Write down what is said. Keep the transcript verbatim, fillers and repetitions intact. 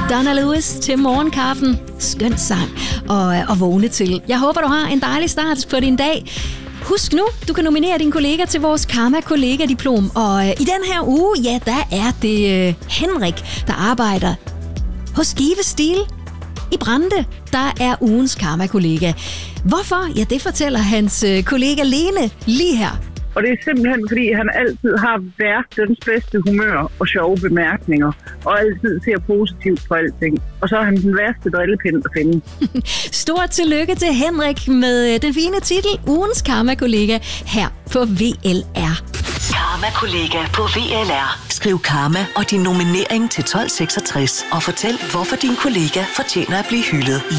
Donna Lewis til morgenkaffen. Skøn sang og, og vågne til. Jeg håber, du har en dejlig start på din dag. Husk nu, du kan nominere din kollega til vores Karma-kollega-diplom. Og øh, i den her uge, ja, der er det øh, Henrik, der arbejder hos Give Stil i Brande, der er ugens Karma-kollega. Hvorfor? Ja, det fortæller hans øh, kollega Lene lige her. Og det er simpelthen, fordi han altid har verdens bedste humør og sjove bemærkninger, og altid ser positivt på alting. Og så er han den værste drillepind at finde. Stort tillykke til Henrik med den fine titel, ugens Karma-kollega her på V L R. Karma-kollega på V L R. Skriv Karma og din nominering til tolv seksogtres og fortæl, hvorfor din kollega fortjener at blive hyldet.